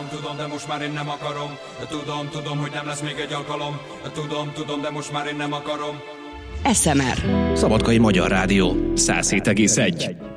tudom, de most már én nem akarom. Tudom, hogy nem lesz még egy alkalom. Tudom, de most már én nem akarom. SMR. Szabadkai Magyar Rádió 107,1.